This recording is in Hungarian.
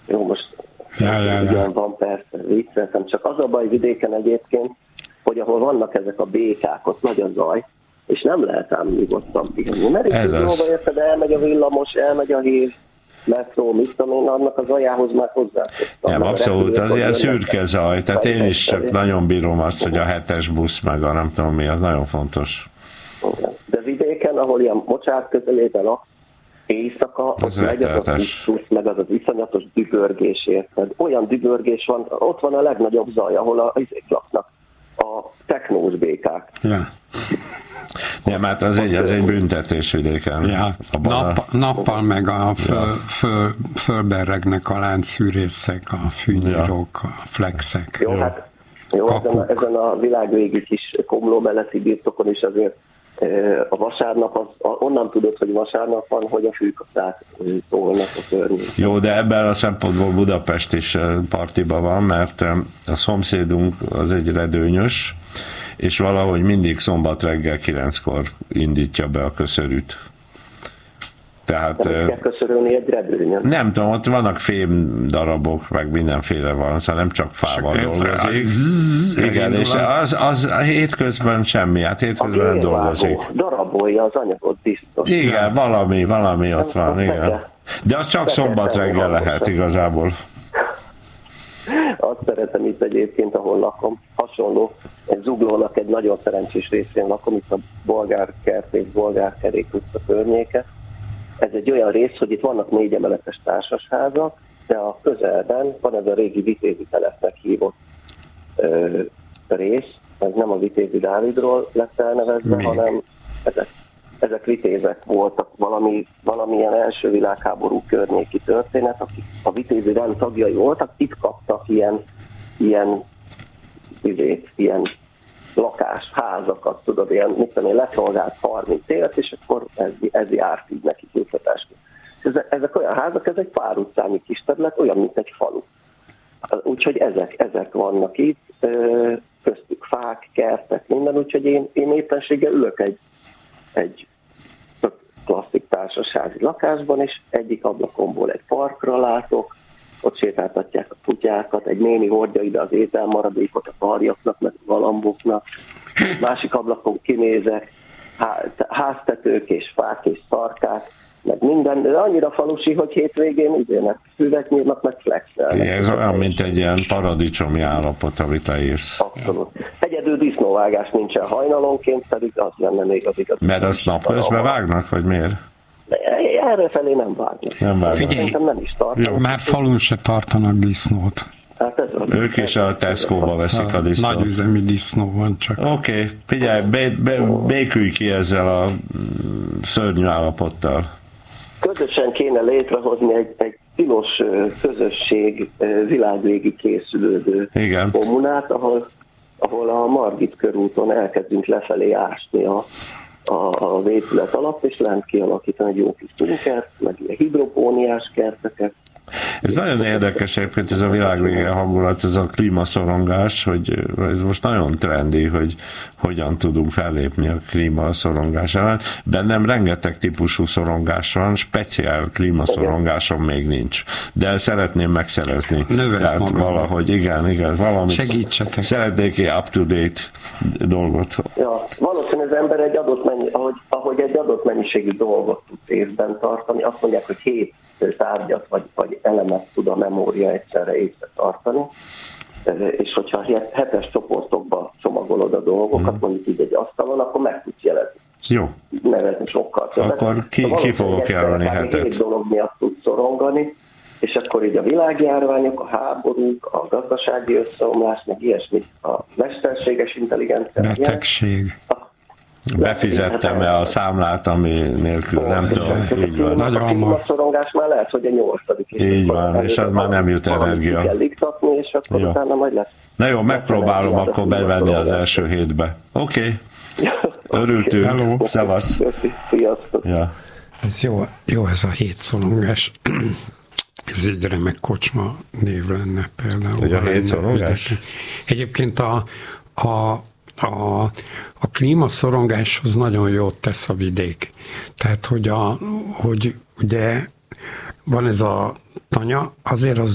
Jó, most ugyan van persze, vicceltem, csak az a baj vidéken egyébként, hogy ahol vannak ezek a békák, ott nagy a zaj, és nem lehet ám nyugodtan pihenni. Mert itt jóba érted, elmegy a villamos, elmegy a hív, metró, mit tudom én, annak az ajához már hozzászoktam. Nem, abszolút, az ilyen szürke zaj, tehát én is csak nagyon bírom azt, hogy a 7-es busz, meg a nem tudom mi, az nagyon fontos. De vidéken, ahol ilyen mocsár közelében laksz, éjszaka, ott megy az busz, meg az iszonyatos dübörgés, érted? Olyan dübörgés van, ott van a legnagyobb zaj, ahol a laknak a technós békák. Ja. Nem, hát az egy büntetés vidéken. Ja. Nappal meg a fölberregnek a láncszűrészek, a fűnyírók, a flexek. Jó, hát jó, ezen a világvégi kis komlómeleti birtokon is azért a vasárnap, onnan tudod, hogy vasárnap van, hogy a fűkaszák szólnak a környéken. Jó, de ebben a szempontból Budapest is partiba van, mert a szomszédunk az egy redőnyös, és valahogy mindig szombat reggel 9-kor indítja be a köszörűt. Tehát, nem kell köszörülni egy redőnyön. Nem tudom, ott vannak fém darabok, meg mindenféle van, szóval nem csak fával dolgozik. Igen, és az hétközben semmi, hát hétközben nem dolgozik. Darabolja az anyagot biztos. Igen, valami ott van, igen. De az csak szombat reggel lehet igazából. Azt szeretem itt egyébként, ahol lakom. Hasonló, egy Zuglónak egy nagyon szerencsés részén lakom, itt a bolgár kert és bolgár kerék utca környéke. Ez egy olyan rész, hogy itt vannak 4 emeletes társasházak, de a közelben van ez a régi Vitézi telepnek hívott rész. Ez nem a Vitézi Dávidról lett elnevezve, hanem ezek vitézek voltak, valamilyen első világháború környéki történet, akik a vitézi rend tagjai voltak, itt kaptak ilyen lakásházakat, tudod, ilyen, mit tudom én, leszolgált 30 évet, és akkor ez járt így nekik juttatásként. Ezek olyan házak, ez egy pár utcányi kis terület, olyan, mint egy falu. Úgyhogy ezek vannak itt, köztük fák, kertek, minden, úgyhogy én éppenséggel ülök egy klasszik társasházi lakásban, és egyik ablakomból egy parkra látok, ott sétáltatják a kutyákat, egy néni hordja ide az ételmaradékot a karjaknak, meg a galamboknak, másik ablakon kinézek, háztetők és fák és szarkák, meg minden, de annyira falusi, hogy hétvégén ügyének füvet nyírnak, meg flexelnek. Ez olyan, mint egy ilyen paradicsomi állapot, amit leírsz. Abszolút. Egyedül disznóvágás nincsen hajnalonként, pedig az lenne még az igaz. Mert azt napközben vágnak, vagy miért? Errefelé nem vágnak. Figyelj, nem is tartanak. Már falun se tartanak disznót. Hát ők is a Tesco-ba veszik a disznót. Nagyüzemi disznó van csak. Oké, figyelj, békülj ki ezzel a szörnyű állapottal. Közösen kéne létrehozni egy tilos közösség világvégi készülődő kommunát, ahol a Margit körúton elkezdünk lefelé ásni az épület alatt, és lent kialakítani egy jó kis bunkert, meg ilyen hidropóniás kerteket. Ez nagyon érdekes egyébként ez a világvége hangulat, ez a klímaszorongás, hogy ez most nagyon trendi, hogy hogyan tudunk fellépni a klímaszorongás ellen. Bennem rengeteg típusú szorongás van, speciál klímaszorongásom még nincs. De szeretném megszerezni. Tehát magam. Valahogy, igen, valamit. Segítsetek. Szeretnék egy up-to-date dolgot. Ja, valószínűleg az ember ahogy egy adott mennyiségű dolgot tud észben tartani, azt mondják, hogy 7 tárgyat vagy elemet tud a memória egyszerre észre tartani, és hogyha 7-es csoportokba csomagolod a dolgokat, mondjuk így egy asztalon, akkor meg tudsz jelezni. Jó. Nevezni sokkal többet. Akkor ki fogok jelölni 7-et. 7 dolog miatt tudsz szorongani, és akkor így a világjárványok, a háborúk, a gazdasági összeomlás, meg ilyesmi, a mesterséges intelligencia. Betegség. Befizettem-e a számlát, ami nélkül, nem tudom, így van. A szorongás már lehet, hogy a 8. Így van, és az már nem jut energia. Kell iktatni, és akkor utána majd lesz. Na jó, megpróbálom akkor bevenni az első hétbe. Oké. Örültünk. Hello. Szevasz. Sziasztok. Ja. Ez jó ez a 7 szorongás. Ez egy remek kocsma név lenne például. Hogy a 7 szorongás? Egyébként a klímaszorongáshoz nagyon jót tesz a vidék. Tehát, hogy ugye van ez a tanya, azért az